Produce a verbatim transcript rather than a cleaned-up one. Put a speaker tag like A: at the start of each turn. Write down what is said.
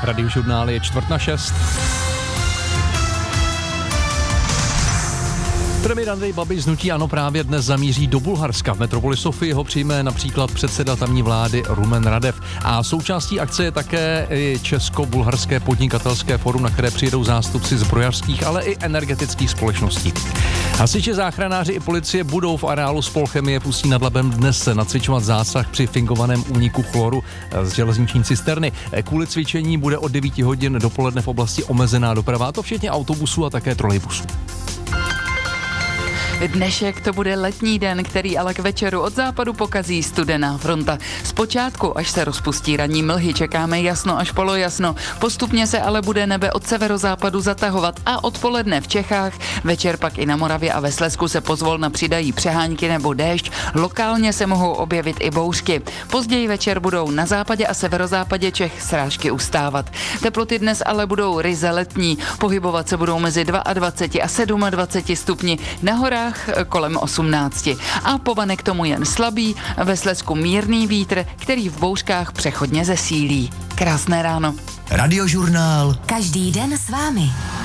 A: Radiožurnál je čtvrt na šest. Premiér Andrej Babiš z hnutí ANO právě dnes zamíří do Bulharska. V metropoli Sofii ho přijme například předseda tamní vlády Rumen Radev. A součástí akce je také i Česko-bulharské podnikatelské fórum, na které přijedou zástupci zbrojařských, ale i energetických společností. Hasiči, záchranáři i policie budou v areálu Spolchemie v Ústí nad Labem dnes nacvičovat zásah při fingovaném úniku chloru z železniční cisterny. Kvůli cvičení bude od devíti hodin dopoledne v oblasti omezená doprava, a to včetně autobusů a také trolejbusů.
B: Dnešek to bude letní den, který ale k večeru od západu pokazí studená fronta. Zpočátku, až se rozpustí ranní mlhy, čekáme jasno až polojasno. Postupně se ale bude nebe od severozápadu zatahovat a odpoledne v Čechách, večer pak i na Moravě a ve Slezsku se pozvolna přidají přehánky nebo déšť. Lokálně se mohou objevit i bouřky. Později večer budou na západě a severozápadě Čech srážky ustávat. Teploty dnes ale budou ryze letní. Pohybovat se budou mezi dvacet dva a dvacet sedm stupni. Na horách kolem osmnácti. A povane k tomu jen slabý, ve Slezsku mírný vítr, který v bouřkách přechodně zesílí. Krásné ráno.
C: Radiožurnál.
D: Každý den s vámi.